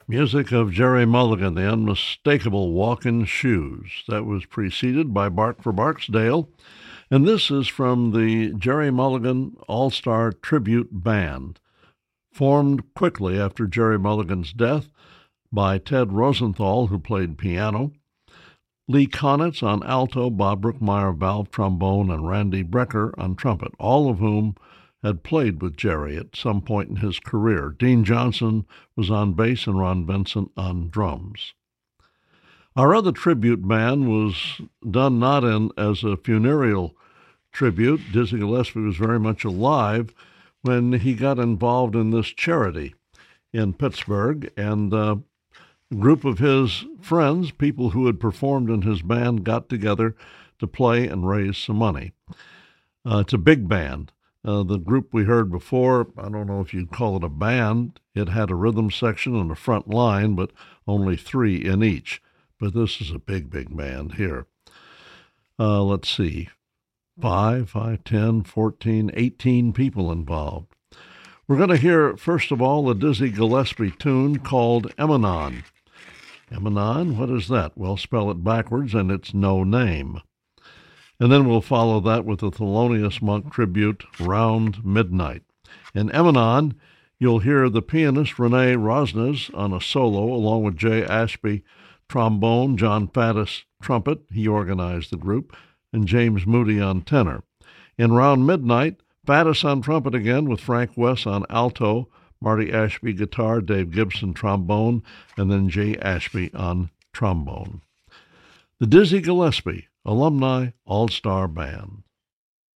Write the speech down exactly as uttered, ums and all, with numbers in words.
Music of Jerry Mulligan, the unmistakable Walkin' Shoes. That was preceded by Bark for Barksdale. And this is from the Jerry Mulligan All-Star Tribute Band, formed quickly after Jerry Mulligan's death by Ted Rosenthal, who played piano, Lee Konitz on alto, Bob Brookmeyer valve trombone, and Randy Brecker on trumpet, all of whom had played with Jerry at some point in his career. Dean Johnson was on bass and Ron Vincent on drums. Our other tribute band was done not in as a funereal tribute. Dizzy Gillespie was very much alive when he got involved in this charity in Pittsburgh, and uh, a group of his friends, people who had performed in his band, got together to play and raise some money. Uh, it's a big band. Uh, the group we heard before, I don't know if you'd call it a band. It had a rhythm section and a front line, but only three in each. But this is a big, big band here. Uh, let's see, five, five, ten, fourteen, eighteen people involved. We're going to hear, first of all, a Dizzy Gillespie tune called Emanon. Emanon, what is that? Well, spell it backwards, and it's no name. And then we'll follow that with the Thelonious Monk tribute, Round Midnight. In Emanon, you'll hear the pianist Renee Rosnes on a solo, along with Jay Ashby trombone, John Faddis trumpet, he organized the group, and James Moody on tenor. In Round Midnight, Faddis on trumpet again with Frank West on alto, Marty Ashby guitar, Dave Gibson trombone, and then Jay Ashby on trombone. The Dizzy Gillespie Alumni All-Star Band.